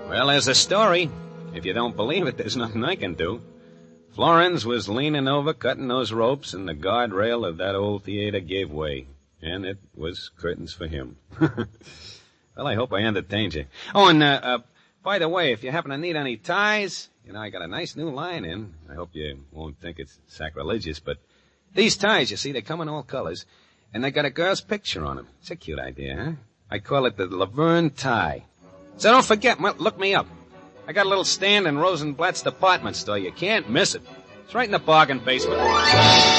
Well, there's a story. If you don't believe it, there's nothing I can do. Florence was leaning over, cutting those ropes, and the guardrail of that old theater gave way. And it was curtains for him. Well, I hope I entertained you. Oh, and, by the way, if you happen to need any ties, I got a nice new line in. I hope you won't think it's sacrilegious, but these ties, you see, they come in all colors, and they got a girl's picture on them. It's a cute idea, huh? I call it the Laverne tie. So don't forget, look me up. I got a little stand in Rosenblatt's department store. You can't miss it. It's right in the bargain basement.